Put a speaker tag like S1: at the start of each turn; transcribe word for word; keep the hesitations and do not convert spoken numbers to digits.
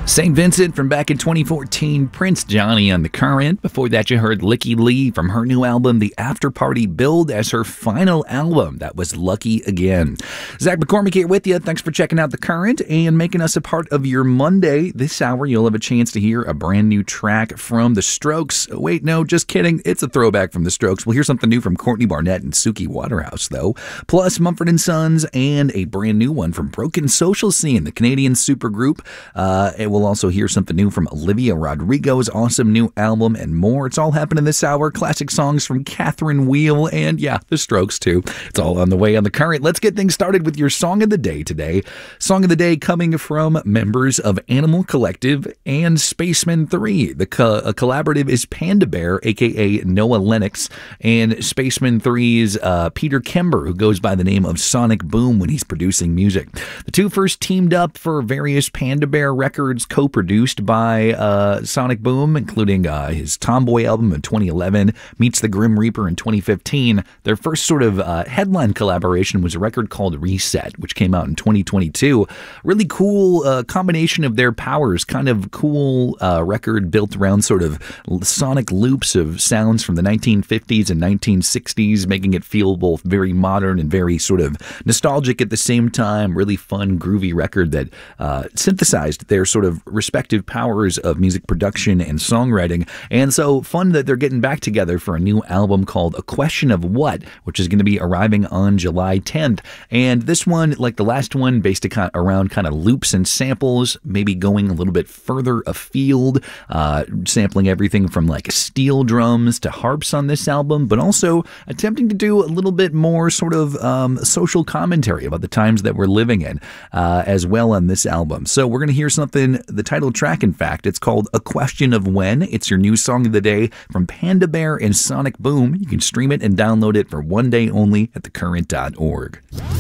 S1: Saint Vincent from back in twenty fourteen, Prince Johnny on The Current. Before that, you heard Lykke Li from her new album, The After Party, billed as her final album. That was Lucky Again. Zach McCormick here with you. Thanks for checking out The Current and making us a part of your Monday. This hour, you'll have a chance to hear a brand new track from The Strokes. Wait, no, just kidding. It's a throwback from The Strokes. We'll hear something new from Courtney Barnett and Suki Waterhouse, though. Plus, Mumford and Sons and a brand new one from Broken Social Scene, the Canadian supergroup. Uh, it will We'll also hear something new from Olivia Rodrigo's awesome new album and more. It's all happening this hour. Classic songs from Catherine Wheel and, yeah, The Strokes, too. It's all on the way on The Current. Let's get things started with your Song of the Day today. Song of the Day coming from members of Animal Collective and Spacemen three. The co- collaborative is Panda Bear, a k a. Noah Lennox, and Spacemen three's uh, Peter Kember, who goes by the name of Sonic Boom when he's producing music. The two first teamed up for various Panda Bear records, co-produced by uh, Sonic Boom, including uh, his Tomboy album in twenty eleven, Meets the Grim Reaper in twenty fifteen. Their first sort of uh, headline collaboration was a record called Reset, which came out in twenty twenty-two. Really cool uh, combination of their powers, kind of cool uh, record built around sort of sonic loops of sounds from the nineteen fifties and nineteen sixties, making it feel both very modern and very sort of nostalgic at the same time. Really fun, groovy record that uh, synthesized their sort of respective powers of music production and songwriting. And so fun that they're getting back together for a new album called A Question of What, which is going to be arriving on July tenth. And this one, like the last one, based around kind of loops and samples, maybe going a little bit further afield, uh, sampling everything from like steel drums to harps on this album, but also attempting to do a little bit more sort of um, social commentary about the times that we're living in uh, as well on this album. So we're going to hear something, the title track, in fact, it's called A Question of When. It's your new song of the day from Panda Bear and Sonic Boom. You can stream it and download it for one day only at the current dot org.